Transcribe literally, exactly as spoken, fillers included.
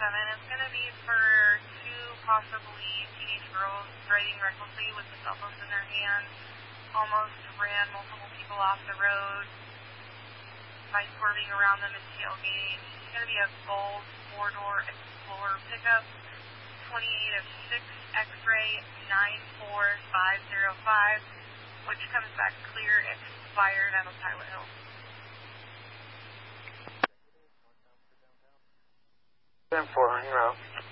seven. It's going to be for two possibly teenage girls driving recklessly with the cell phones in their hands. Almost ran multiple people off the road by swerving around them and tailgating. It's going to be a gold four-door Explorer pickup, twenty-eight of six X-ray nine four five zero five, which comes back clear, expired out of Pilot Hill. ten four, en route.